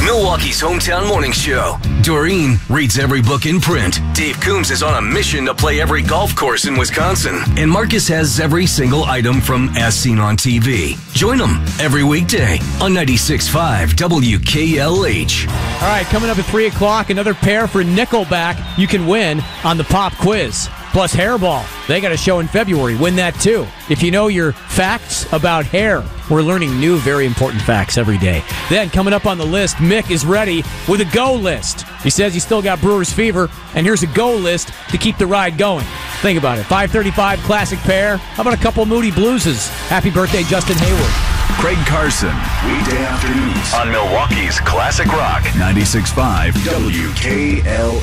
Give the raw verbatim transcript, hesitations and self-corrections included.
Milwaukee's hometown morning show. Doreen reads every book in print. Dave Coombs is on a mission to play every golf course in Wisconsin. And Marcus has every single item from As Seen on T V. Join him every weekday on ninety-six point five W K L H. All right, coming up at three o'clock, another pair for Nickelback you can win on the pop quiz. Plus Hairball. They got a show in February. Win that too. If you know your facts about hair, we're learning new, very important facts every day. Then, coming up on the list, Mick is ready with a go list. He says he's still got Brewers fever, and here's a go list to keep the ride going. Think about it. five thirty-five classic pair. How about a couple Moody Blueses? Happy birthday, Justin Hayward. Craig Carson, weekday afternoons on Milwaukee's Classic Rock. ninety-six point five W K L